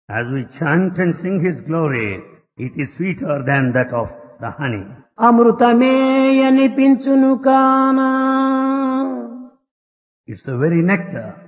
As we chant and sing His glory, it is sweeter than that of the honey. అమృతమే అనిపించును కానా It's the very nectar